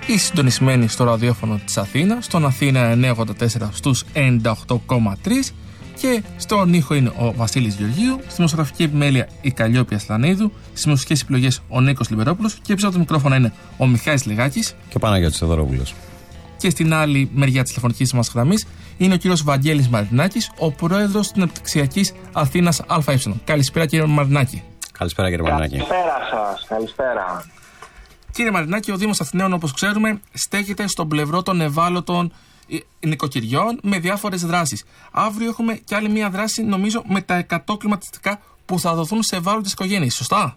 Είστε συντονισμένοι στο ραδιόφωνο της Αθήνας, στον Αθήνα 984 στους 98,3 και στον ήχο είναι ο Βασίλης Γεωργίου, στη δημοσιογραφική επιμέλεια η Καλλιόπη Ασλανίδου, στις μουσικές επιλογές ο Νίκος Λιμπερόπουλος και πίσω από το μικρόφωνο είναι ο Μιχάλης Λεγάκης και ο Παναγιώτης Θεοδωρόπουλος. Και στην άλλη μεριά της τηλεφωνικής μας γραμμής είναι ο κύριος Βαγγέλης Μαρινάκης, ο πρόεδρος της Αναπτυξιακής Αθήνας ΑΕ. Καλησπέρα κύριε Μαρινάκη. Καλησπέρα κύριε Μαρινάκη. Καλησπέρα σας, καλησπέρα. Κύριε Μαρινάκη, ο Δήμος Αθηναίων, όπως ξέρουμε, στέκεται στον πλευρό των ευάλωτων νοικοκυριών με διάφορες δράσεις. Αύριο έχουμε και άλλη μια δράση, νομίζω, με τα 100 κλιματιστικά που θα δοθούν σε ευάλωτες οικογένειες. Σωστά?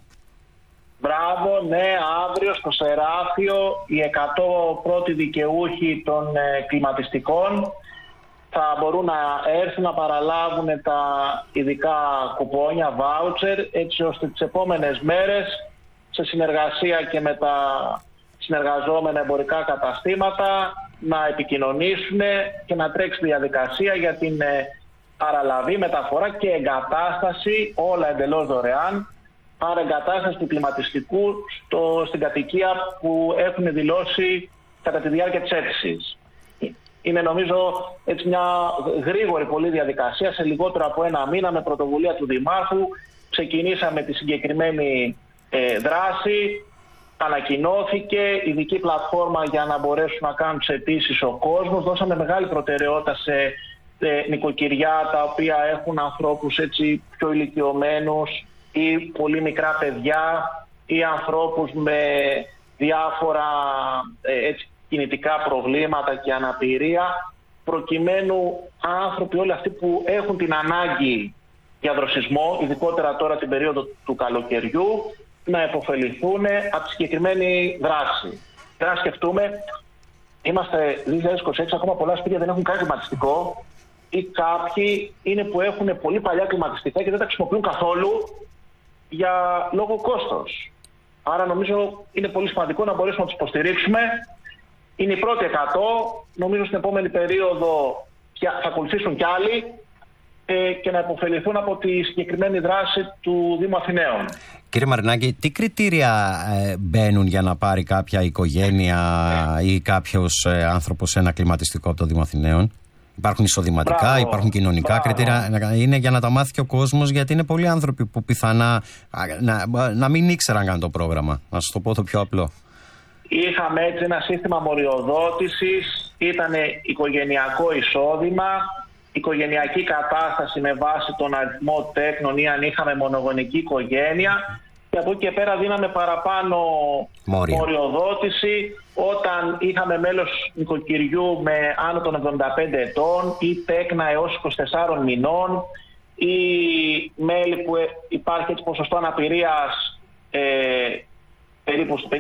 Μπράβο, ναι, αύριο στο Σεράφιο οι 100 πρώτοι δικαιούχοι των κλιματιστικών θα μπορούν να έρθουν να παραλάβουν τα ειδικά κουπόνια, βάουτσερ, έτσι ώστε τις επόμενες μέρες, σε συνεργασία και με τα συνεργαζόμενα εμπορικά καταστήματα, να επικοινωνήσουν και να τρέξει διαδικασία για την παραλαβή, μεταφορά και εγκατάσταση, όλα εντελώς δωρεάν. Άρα εγκατάσταση του κλιματιστικού στην κατοικία που έχουν δηλώσει κατά τη διάρκεια της αίτησης. Είναι νομίζω έτσι μια γρήγορη πολύ διαδικασία, σε λιγότερο από ένα μήνα με πρωτοβουλία του Δημάρχου. Ξεκινήσαμε τη συγκεκριμένη δράση, ανακοινώθηκε ειδική πλατφόρμα για να μπορέσουν να κάνουν τις αιτήσεις ο κόσμος. Δώσαμε μεγάλη προτεραιότητα σε νοικοκυριά τα οποία έχουν ανθρώπους έτσι πιο ηλικιωμένους ή πολύ μικρά παιδιά ή ανθρώπους με διάφορα έτσι, κινητικά προβλήματα και αναπηρία, προκειμένου άνθρωποι όλοι αυτοί που έχουν την ανάγκη για δροσισμό, ειδικότερα τώρα την περίοδο του καλοκαιριού, να επωφεληθούν από τη συγκεκριμένη δράση. Να σκεφτούμε, είμαστε 2026, ακόμα πολλά σπίτια δεν έχουν καν κλιματιστικό ή κάποιοι είναι που έχουν πολύ παλιά κλιματιστικά και δεν τα χρησιμοποιούν καθόλου για λόγω κόστος. Άρα νομίζω είναι πολύ σημαντικό να μπορέσουμε να τους υποστηρίξουμε. Είναι οι πρώτοι 100, νομίζω στην επόμενη περίοδο θα ακολουθήσουν κι άλλοι και να υποφεληθούν από τη συγκεκριμένη δράση του Δήμου Αθηναίων. Κύριε Μαρινάκη, τι κριτήρια μπαίνουν για να πάρει κάποια οικογένεια ή κάποιος άνθρωπος ένα κλιματιστικό από το Δήμο Αθηναίων? Υπάρχουν εισοδηματικά, υπάρχουν κοινωνικά κριτήρια. Είναι για να τα μάθει και ο κόσμος, γιατί είναι πολλοί άνθρωποι που πιθανά να μην ήξεραν καν το πρόγραμμα. Να σας το πω το πιο απλό. Είχαμε έτσι ένα σύστημα μοριοδότησης, ήταν οικογενειακό εισόδημα, οικογενειακή κατάσταση με βάση τον αριθμό τέκνων ή αν είχαμε μονογονική οικογένεια, και από εκεί και πέρα δίναμε παραπάνω μοριοδότηση όταν είχαμε μέλος νοικοκυριού με άνω των 75 ετών ή τέκνα έως 24 μηνών ή μέλη που υπάρχει έτσι ποσοστό αναπηρίας περίπου στο 50%,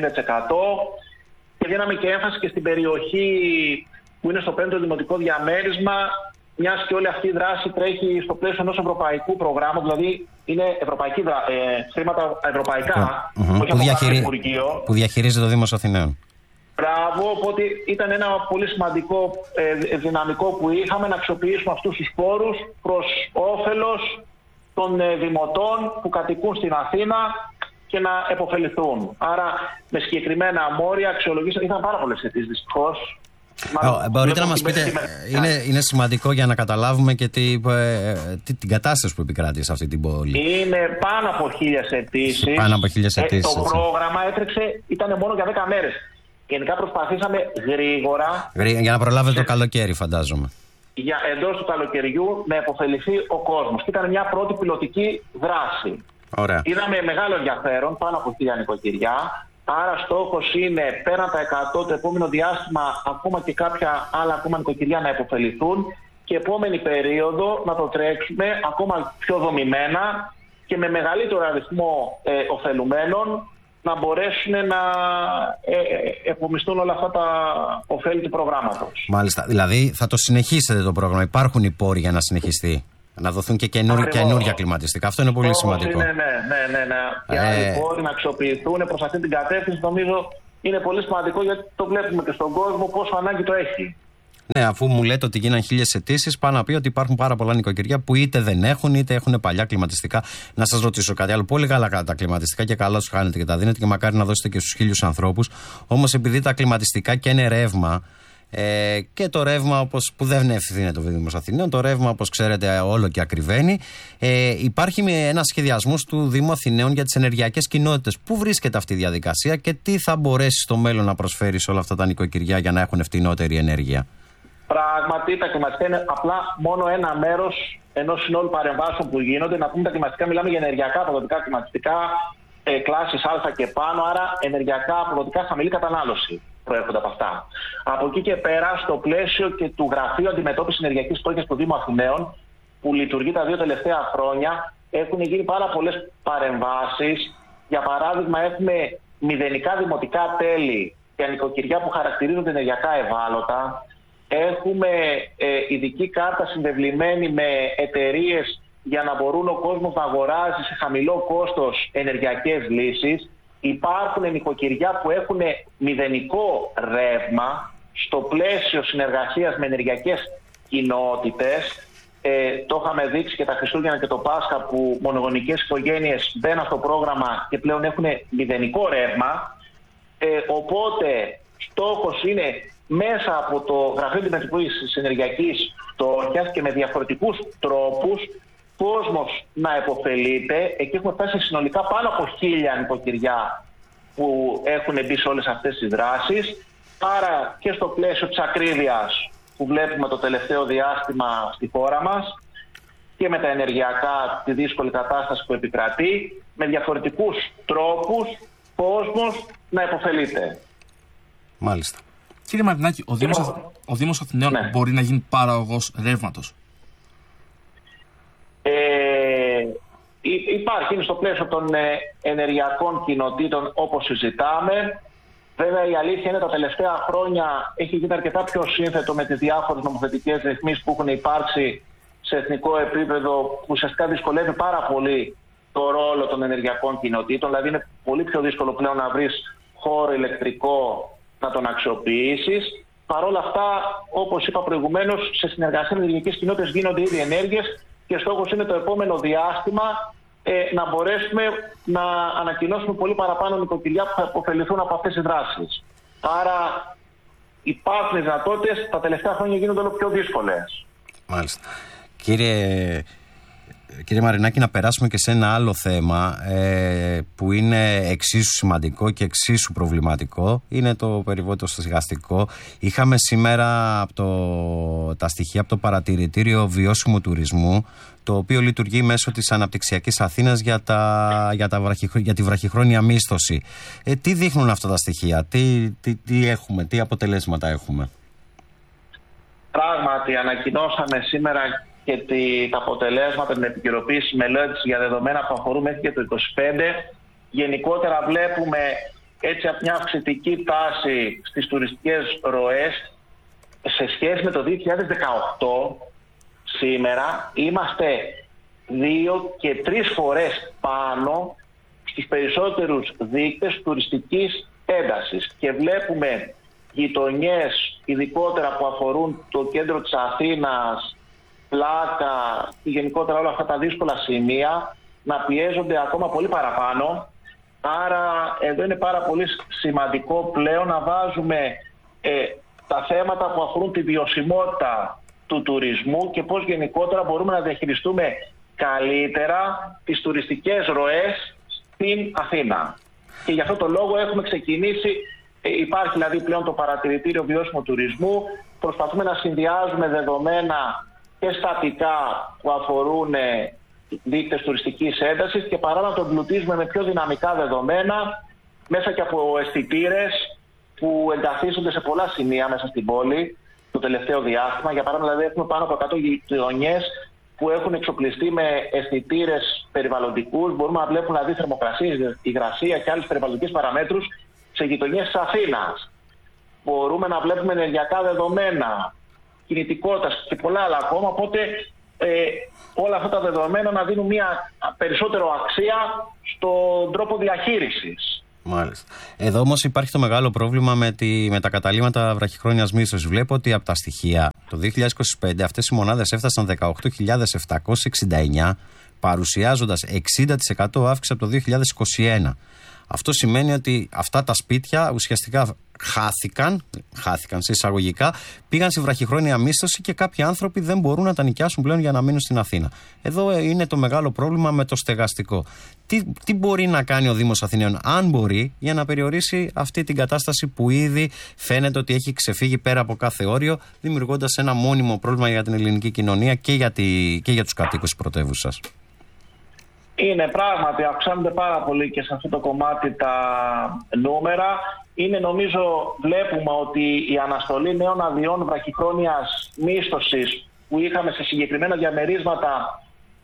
και δίναμε και έμφαση και στην περιοχή που είναι στο 5ο δημοτικό διαμέρισμα, μιας και όλη αυτή η δράση τρέχει στο πλαίσιο ενός ευρωπαϊκού προγράμματος, δηλαδή είναι χρήματα ευρωπαϊκά, όχι από κάθε Υπουργείο. Που διαχειρίζει το Δήμος Αθηναίων. Μπράβο, οπότε ήταν ένα πολύ σημαντικό δυναμικό που είχαμε, να αξιοποιήσουμε αυτούς τους πόρους προς όφελος των δημοτών που κατοικούν στην Αθήνα και να επωφεληθούν. Άρα με συγκεκριμένα μόρια αξιολογήσαμε, ήταν πάρα πολλές αιτήσεις δυστυχώς. Μπορείτε να μας πείτε, είναι σημαντικό για να καταλάβουμε και την κατάσταση που επικράτει σε αυτή την πόλη. Είναι πάνω από 1.000 αιτήσεις. Πάνω από 1.000 αιτήσεις. Το πρόγραμμα έτρεξε, ήταν μόνο για 10 μέρες. Γενικά προσπαθήσαμε γρήγορα. Για να προλάβετε το καλοκαίρι, φαντάζομαι. Εντός του καλοκαιριού να επωφεληθεί ο κόσμος. Και ήταν μια πρώτη πιλωτική δράση. Ωραία. Είδαμε μεγάλο ενδιαφέρον, πάνω από 1.000 νοικοκυριά. Άρα στόχος είναι πέραν τα 100 το επόμενο διάστημα ακόμα και κάποια άλλα ακόμα νοικοκυριά να επωφεληθούν και επόμενη περίοδο να το τρέξουμε ακόμα πιο δομημένα και με μεγαλύτερο αριθμό ωφελουμένων να μπορέσουν να επομιστούν όλα αυτά τα ωφέλη του προγράμματος. Μάλιστα. Δηλαδή θα το συνεχίσετε το πρόγραμμα. Υπάρχουν οι πόροι για να συνεχιστεί. Να δοθούν και καινούργια κλιματιστικά. Αυτό είναι πολύ σημαντικό. Ναι. Και άλλοι πόροι να αξιοποιηθούν προς αυτή την κατεύθυνση, νομίζω είναι πολύ σημαντικό, γιατί το βλέπουμε και στον κόσμο πόσο ανάγκη το έχει. Ναι, αφού μου λέτε ότι γίναν 1000 αιτήσεις, πάω να πει ότι υπάρχουν πάρα πολλά νοικοκυριά που είτε δεν έχουν, είτε έχουν παλιά κλιματιστικά. Να σας ρωτήσω κάτι άλλο. Πολύ καλά τα κλιματιστικά και καλά τους χάνετε και τα δίνετε και μακάρι να δώσετε και στους 1000 ανθρώπους. Όμως επειδή τα κλιματιστικά και είναι ρεύμα, και το ρεύμα όπως που δεν ευθύνεται το Δήμος Αθηναίων, το ρεύμα όπως ξέρετε όλο και ακριβένει, υπάρχει ένα σχεδιασμός του Δήμου Αθηναίων για τις ενεργειακές κοινότητες. Πού βρίσκεται αυτή η διαδικασία και τι θα μπορέσει στο μέλλον να προσφέρει σε όλα αυτά τα νοικοκυριά για να έχουν φτηνότερη ενέργεια? Πράγματι, τα κλιματιστικά είναι απλά μόνο ένα μέρος ενός συνόλου παρεμβάσεων που γίνονται. Να πούμε τα κλιματιστικά, μιλάμε για ενεργειακά αποδοτικά κλιματιστικά κλάσης Α και πάνω, άρα ενεργειακά αποδοτικά χαμηλή κατανάλωση προέρχονται από αυτά. Από εκεί και πέρα, στο πλαίσιο και του Γραφείου Αντιμετώπισης Ενεργειακής Φτώχειας του Δήμου Αθηναίων, που λειτουργεί τα 2 τελευταία χρόνια, έχουν γίνει πάρα πολλές παρεμβάσεις. Για παράδειγμα, έχουμε μηδενικά δημοτικά τέλη για νοικοκυριά που χαρακτηρίζονται ενεργειακά ευάλωτα. Έχουμε ειδική κάρτα συνδευλημένη με εταιρείες για να μπορούν ο κόσμος να αγοράζει σε χαμηλό κόστος ενεργειακές λύσεις. Υπάρχουν νοικοκυριά που έχουν μηδενικό ρεύμα στο πλαίσιο συνεργασίας με ενεργειακές κοινότητες. Το είχαμε δείξει και τα Χριστούγεννα και το Πάσχα, που μονογονικές οικογένειες μπαίνουν στο πρόγραμμα και πλέον έχουν μηδενικό ρεύμα. Οπότε στόχος είναι μέσα από το Γραφείο Αντιμετώπισης Ενεργειακής Φτώχειας και με διαφορετικούς τρόπους κόσμος να επωφελείται. Εκεί έχουμε φτάσει συνολικά πάνω από 1000 νοικοκυριά που έχουν μπει σε όλες αυτές τις δράσεις. Άρα και στο πλαίσιο της ακρίβειας που βλέπουμε το τελευταίο διάστημα στη χώρα μας και με τα ενεργειακά, τη δύσκολη κατάσταση που επικρατεί, με διαφορετικούς τρόπους κόσμος να επωφελείται. Μάλιστα. Κύριε Μαρινάκη, ο Δήμος Αθηναίων μπορεί να γίνει παραγωγός ρεύματος? Υπάρχει, είναι στο πλαίσιο των ενεργειακών κοινοτήτων όπως συζητάμε. Βέβαια η αλήθεια είναι τα τελευταία χρόνια έχει γίνει αρκετά πιο σύνθετο με τις διάφορες νομοθετικές ρυθμίσεις που έχουν υπάρξει σε εθνικό επίπεδο, που ουσιαστικά δυσκολεύει πάρα πολύ το ρόλο των ενεργειακών κοινοτήτων. Δηλαδή είναι πολύ πιο δύσκολο πλέον να βρεις χώρο ηλεκτρικό να τον αξιοποιήσεις. Παρ' όλα αυτά, όπως είπα προηγουμένως, σε συνεργασία με ενεργειακές κοινότητες γίνονται ήδη ενέργειες και στόχος είναι το επόμενο διάστημα να μπορέσουμε να ανακοινώσουμε πολύ παραπάνω νοικοκυριά που θα υποφεληθούν από αυτές τις δράσεις. Άρα υπάρχουν δυνατότητες, τα τελευταία χρόνια γίνονται όλο πιο δύσκολες. Μάλιστα. Κύριε Μαρινάκη, να περάσουμε και σε ένα άλλο θέμα που είναι εξίσου σημαντικό και εξίσου προβληματικό. Είναι το περιβόητο στεγαστικό. Είχαμε σήμερα τα στοιχεία από το Παρατηρητήριο Βιώσιμου Τουρισμού, το οποίο λειτουργεί μέσω της Αναπτυξιακής Αθήνας για τη βραχυχρόνια μίσθωση. Τι δείχνουν αυτά τα στοιχεία, τι έχουμε, τι αποτελέσματα έχουμε? Πράγματι, ανακοινώσαμε σήμερα και τα αποτελέσματα, την επικαιροποίηση μελέτης για δεδομένα που αφορούν μέχρι και το 2025. Γενικότερα βλέπουμε έτσι μια αυξητική τάση στις τουριστικές ροές. Σε σχέση με το 2018, σήμερα είμαστε 2 και 3 φορές πάνω στους περισσότερους δείκτες τουριστικής έντασης. Και βλέπουμε γειτονιές, ειδικότερα που αφορούν το κέντρο της Αθήνας, Πλάκα και γενικότερα όλα αυτά τα δύσκολα σημεία, να πιέζονται ακόμα πολύ παραπάνω. Άρα εδώ είναι πάρα πολύ σημαντικό πλέον να βάζουμε τα θέματα που αφορούν τη βιωσιμότητα του τουρισμού και πώς γενικότερα μπορούμε να διαχειριστούμε καλύτερα τις τουριστικές ροές στην Αθήνα. Και γι' αυτό το λόγο έχουμε ξεκινήσει, υπάρχει δηλαδή πλέον το Παρατηρητήριο Βιώσιμου Τουρισμού, προσπαθούμε να συνδυάζουμε δεδομένα και στατικά που αφορούν δείκτες τουριστικής έντασης και παρά να το εμπλουτίζουμε με πιο δυναμικά δεδομένα μέσα και από αισθητήρες που εγκαθίστανται σε πολλά σημεία μέσα στην πόλη το τελευταίο διάστημα. Για παράδειγμα, δηλαδή, έχουμε πάνω από 100 γειτονιές που έχουν εξοπλιστεί με αισθητήρες περιβαλλοντικούς. Μπορούμε να βλέπουμε δηλαδή θερμοκρασία, υγρασία και άλλες περιβαλλοντικές παραμέτρους σε γειτονιές της Αθήνας. Μπορούμε να βλέπουμε ενεργειακά δεδομένα, κινητικότητα και πολλά άλλα ακόμα. Οπότε όλα αυτά τα δεδομένα να δίνουν μια περισσότερο αξία στον τρόπο διαχείρισης Μάλιστα. Εδώ όμως υπάρχει το μεγάλο πρόβλημα με τα καταλύματα βραχυχρόνιας μίσθωσης. Βλέπω ότι από τα στοιχεία το 2025 αυτές οι μονάδες έφτασαν 18.769, παρουσιάζοντας 60% αύξηση από το 2021. Αυτό σημαίνει ότι αυτά τα σπίτια ουσιαστικά χάθηκαν σε εισαγωγικά, πήγαν στη βραχυχρόνια μίσθωση και κάποιοι άνθρωποι δεν μπορούν να τα νοικιάσουν πλέον για να μείνουν στην Αθήνα. Εδώ είναι το μεγάλο πρόβλημα με το στεγαστικό. Τι μπορεί να κάνει ο Δήμος Αθηναίων, αν μπορεί, για να περιορίσει αυτή την κατάσταση που ήδη φαίνεται ότι έχει ξεφύγει πέρα από κάθε όριο, δημιουργώντας ένα μόνιμο πρόβλημα για την ελληνική κοινωνία και για τους κατοίκους της πρωτεύουσας. Είναι πράγματι, αυξάνονται πάρα πολύ και σε αυτό το κομμάτι τα νούμερα. Νομίζω, βλέπουμε ότι η αναστολή νέων αδειών βραχυχρόνιας μίσθωσης που είχαμε σε συγκεκριμένα διαμερίσματα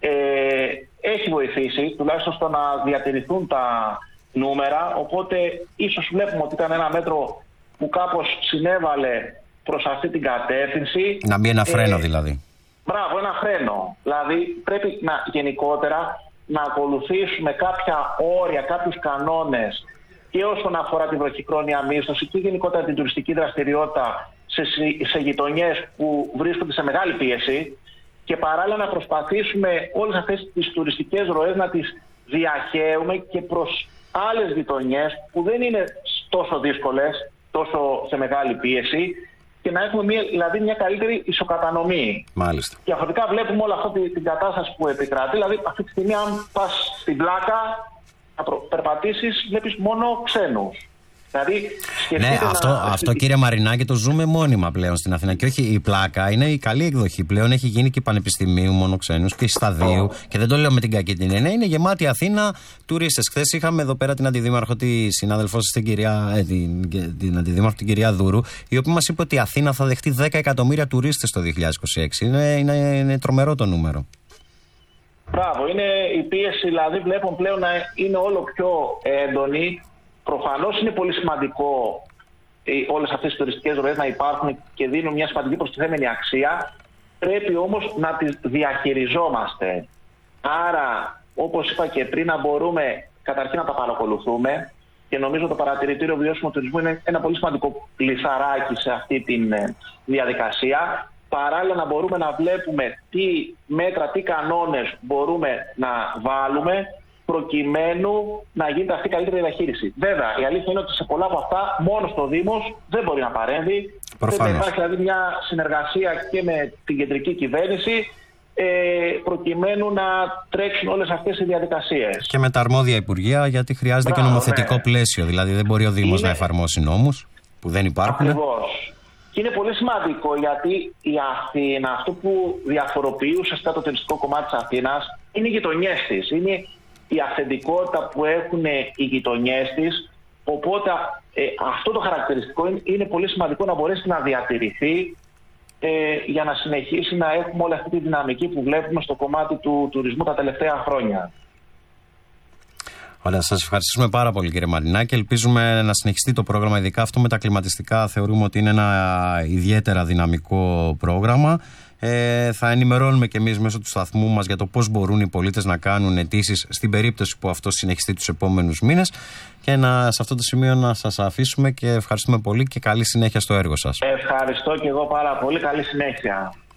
έχει βοηθήσει, τουλάχιστον στο να διατηρηθούν τα νούμερα. Οπότε ίσως βλέπουμε ότι ήταν ένα μέτρο που κάπως συνέβαλε προς αυτή την κατεύθυνση. Να μπει ένα φρένο δηλαδή. Μπράβο, ένα φρένο. Δηλαδή πρέπει γενικότερα να ακολουθήσουμε κάποια όρια, κάποιους κανόνες και όσον αφορά την βραχυχρόνια μίσθωση και γενικότερα την τουριστική δραστηριότητα σε γειτονιές που βρίσκονται σε μεγάλη πίεση, και παράλληλα να προσπαθήσουμε όλες αυτές τις τουριστικές ροές να τις διαχέουμε και προς άλλες γειτονιές που δεν είναι τόσο δύσκολες, τόσο σε μεγάλη πίεση, και να έχουμε μια καλύτερη ισοκατανομή. Μάλιστα. Και διαφορετικά βλέπουμε όλη αυτή την κατάσταση που επικρατεί. Δηλαδή, αυτή τη στιγμή, αν πας στην Πλάκα να περπατήσεις, βλέπεις μόνο ξένους. Δηλαδή, ναι, αυτό κύριε Μαρινάκη το ζούμε μόνιμα πλέον στην Αθήνα. Και όχι, η Πλάκα είναι η καλή εκδοχή πλέον. Έχει γίνει και πανεπιστημίου μόνο ξένους και σταδίου. Και δεν το λέω με την κακή την έννοια. Είναι γεμάτη Αθήνα τουρίστες. Χθες είχαμε εδώ πέρα την αντιδήμαρχο, τη συνάδελφό σας, την αντιδήμαρχο, την κυρία Δούρου, η οποία μας είπε ότι η Αθήνα θα δεχτεί 10 εκατομμύρια τουρίστες το 2026. Είναι τρομερό το νούμερο. Μπράβο, είναι η πίεση, δηλαδή βλέπουν πλέον να είναι όλο πιο έντονη. Προφανώς είναι πολύ σημαντικό όλες αυτές οι τουριστικές ροές να υπάρχουν και δίνουν μια σημαντική προστιθέμενη αξία. Πρέπει όμως να τις διαχειριζόμαστε. Άρα, όπως είπα και πριν, να μπορούμε καταρχήν να τα παρακολουθούμε, και νομίζω το Παρατηρητήριο Βιώσιμου Τουρισμού είναι ένα πολύ σημαντικό λιθαράκι σε αυτή τη διαδικασία. Παράλληλα να μπορούμε να βλέπουμε τι μέτρα, τι κανόνες μπορούμε να βάλουμε προκειμένου να γίνεται αυτή η καλύτερη διαχείριση. Βέβαια, η αλήθεια είναι ότι σε πολλά από αυτά μόνος το Δήμος δεν μπορεί να παρέμβει. Πρέπει να υπάρχει δηλαδή μια συνεργασία και με την κεντρική κυβέρνηση προκειμένου να τρέξουν όλες αυτές οι διαδικασίες. Και με τα αρμόδια υπουργεία, γιατί χρειάζεται και νομοθετικό πλαίσιο. Δηλαδή δεν μπορεί ο Δήμος να εφαρμόσει νόμους που δεν υπάρχουν. Ακριβώς. Και είναι πολύ σημαντικό, γιατί η Αθήνα, αυτό που διαφοροποιεί ουσιαστικά το τουριστικό κομμάτι της Αθήνας είναι οι γειτονιές της. Είναι η αυθεντικότητα που έχουν οι γειτονιές της. Οπότε αυτό το χαρακτηριστικό είναι πολύ σημαντικό να μπορέσει να διατηρηθεί για να συνεχίσει να έχουμε όλη αυτή τη δυναμική που βλέπουμε στο κομμάτι του τουρισμού τα τελευταία χρόνια. Ωραία, σας ευχαριστούμε πάρα πολύ κύριε Μαρινάκη. Ελπίζουμε να συνεχιστεί το πρόγραμμα, ειδικά αυτό με τα κλιματιστικά θεωρούμε ότι είναι ένα ιδιαίτερα δυναμικό πρόγραμμα. Θα ενημερώνουμε και εμείς μέσω του σταθμού μας για το πώς μπορούν οι πολίτες να κάνουν αιτήσεις στην περίπτωση που αυτό συνεχιστεί τους επόμενους μήνες. Και σε αυτό το σημείο να σας αφήσουμε και ευχαριστούμε πολύ και καλή συνέχεια στο έργο σας. Ευχαριστώ και εγώ πάρα πολύ. Καλή συνέχεια.